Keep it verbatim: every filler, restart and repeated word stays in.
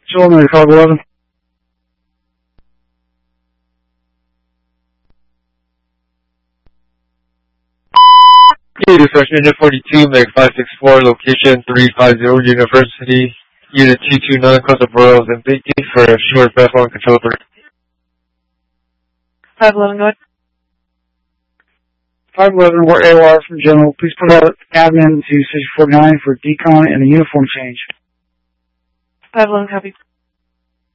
Children, five eleven. Hey, dispatch Unit forty-two, Meg five six four, location three five zero University, Unit two two nine, Costa Burrows, and thank you for a short fast one control three. five eleven, go ahead. five eleven, we're A O R from General. Please put out admin to station forty-nine for decon and a uniform change. five eleven, copy.